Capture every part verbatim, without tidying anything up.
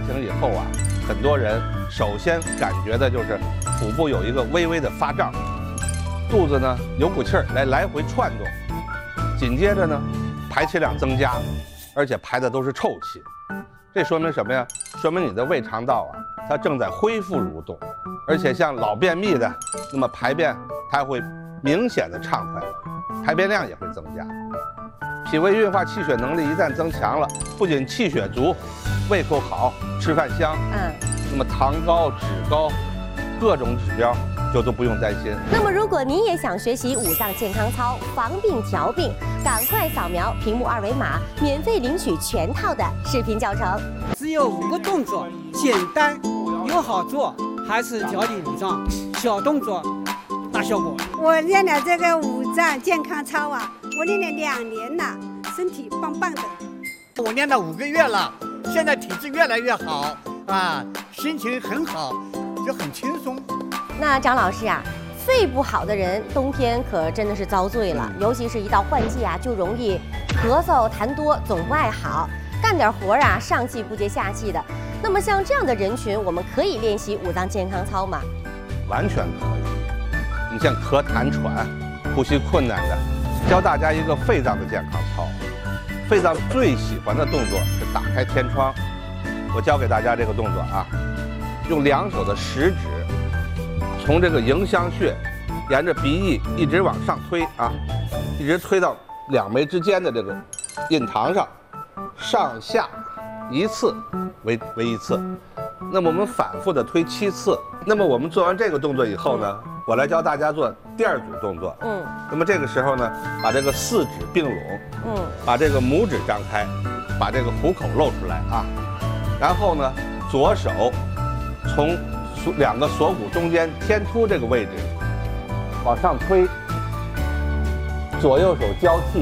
醒以后啊，很多人首先感觉的就是腹部有一个微微的发胀，肚子呢有股气儿来来回窜动，紧接着呢排气量增加，而且排的都是臭气。这说明什么呀？说明你的胃肠道啊，它正在恢复蠕动，而且像老便秘的，那么排便它会明显的畅快了，排便量也会增加。脾胃运化气血能力一旦增强了，不仅气血足，胃口好，吃饭香，嗯，那么糖高、脂高，各种指标就都不用担心。 那么，如果您也想学习五脏健康操，防病调病，赶快扫描屏幕二维码，免费领取全套的视频教程。 只有五个动作，简单又好做，还是调理五脏，小动作大效果。 我练了这个五脏健康操啊，我练了两年了，身体棒棒的。 我练了五个月了，现在体质越来越好啊，心情很好，就很轻松。 那张老师啊，肺不好的人冬天可真的是遭罪了，尤其是一到换季啊，就容易咳嗽、痰多，总不爱好，干点活啊，上气不接下气的。那么像这样的人群，我们可以练习五脏健康操吗？ 完全可以。你像咳痰喘、呼吸困难的，教大家一个肺脏的健康操。肺脏最喜欢的动作是打开天窗，我教给大家这个动作啊，用两手的食指。从这个迎香穴，沿着鼻翼一直往上推啊，一直推到两眉之间的这个印堂上，上下一次为为一次。那么我们反复的推七次。那么我们做完这个动作以后呢，我来教大家做第二组动作。嗯。那么这个时候呢，把这个四指并拢，嗯，把这个拇指张开，把这个虎口露出来啊。然后呢，左手从两个锁骨中间天突这个位置往上推，左右手交替，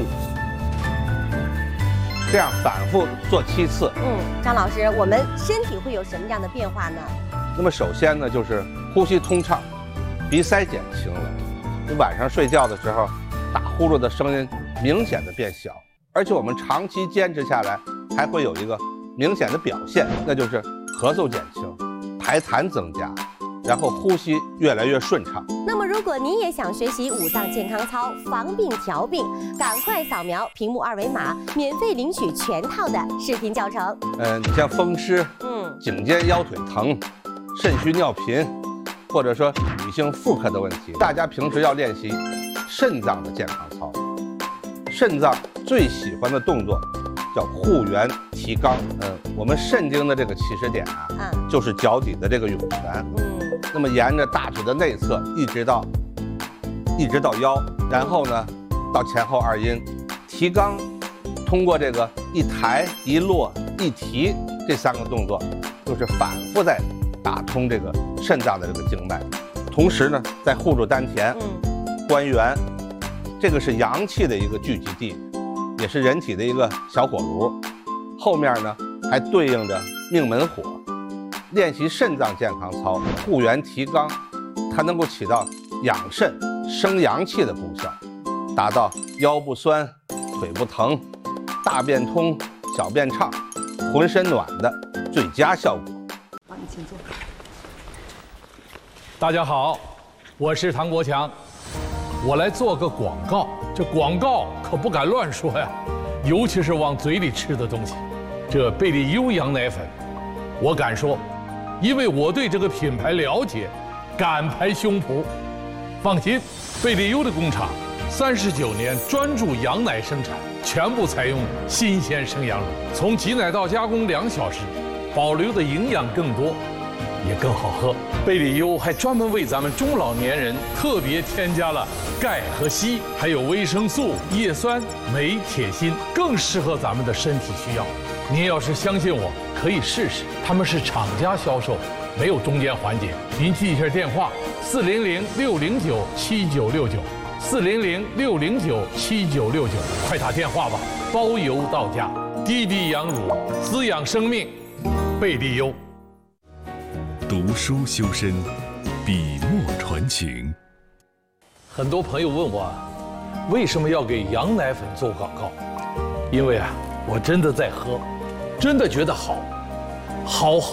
这样反复做七次。 嗯，张老师，我们身体会有什么样的变化呢？ 那么首先呢，就是呼吸通畅，鼻塞减轻了。你晚上睡觉的时候，打呼噜的声音明显的变小，而且我们长期坚持下来，还会有一个明显的表现，那就是咳嗽减轻，排痰增加，然后呼吸越来越顺畅。 那么，如果您也想学习五脏健康操，防病调病，赶快扫描屏幕二维码，免费领取全套的视频教程。 嗯，你像风湿，嗯，颈肩腰腿疼，肾虚尿频，或者说女性妇科的问题，大家平时要练习肾脏的健康操。肾脏最喜欢的动作叫护元提肛。嗯，我们肾经的这个起始点啊，嗯，就是脚底的这个涌泉。嗯，那么沿着大腿的内侧一直到一直到腰，然后呢到前后二阴，提肛，通过这个一抬一落一提这三个动作，就是反复在打通这个肾脏的这个经脉，同时呢在护住丹田，嗯，关元，这个是阳气的一个聚集地，也是人体的一个小火炉，后面呢还对应着命门火。练习肾脏健康操，护元提肛，它能够起到养肾生阳气的功效，达到腰不酸、腿不疼、大便通、小便畅、浑身暖的最佳效果。 帮你请坐。 大家好，我是唐国强，我来做个广告。这广告可不敢乱说呀，尤其是往嘴里吃的东西。这贝利优羊奶粉，我敢说，因为我对这个品牌了解，敢拍胸脯。放心，贝利优的工厂三十九年专注羊奶生产，全部采用新鲜生羊乳，从挤奶到加工两小时，保留的营养更多，也更好喝。贝利优还专门为咱们中老年人特别添加了钙和硒，还有维生素、叶酸、镁、铁、锌，更适合咱们的身体需要。您要是相信我，可以试试。他们是厂家销售，没有中间环节。您记一下电话：四零零六零九七九六九，四零零六零九七九六九，快打电话吧，包邮到家。滴滴羊乳，滋养生命，贝利优。 读书修身，笔墨传情。 很多朋友问我，为什么要给羊奶粉做广告？因为啊，我真的在喝，真的觉得好，好喝。